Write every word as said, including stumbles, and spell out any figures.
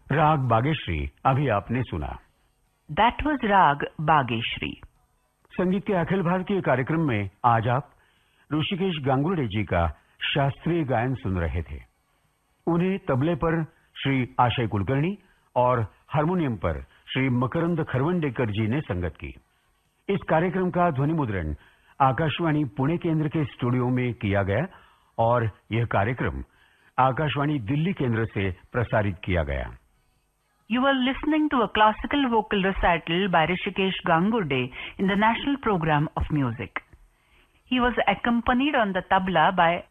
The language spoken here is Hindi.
राग बागेश्री अभी आपने सुना। That was Rag Bageshri. संगीत के अखिल भारतीय कार्यक्रम में आज आप ऋषिकेश गांगुर्डे जी का शास्त्रीय गायन सुन रहे थे। उन्हें तबले पर श्री आशय कुलकर्णी और हारमोनियम पर श्री मकरंद खरवंडेकर जी ने संगत की। इस कार्यक्रम का ध्वनि मुद्रण आकाशवाणी पुणे केंद्र के स्टूडियो में किया गया और यह कार्यक्रम आकाशवाणी दिल्ली केंद्र से प्रसारित किया गया। You were listening to a classical vocal recital by Rishikesh Gangurde in the National Program of Music. He was accompanied on the tabla by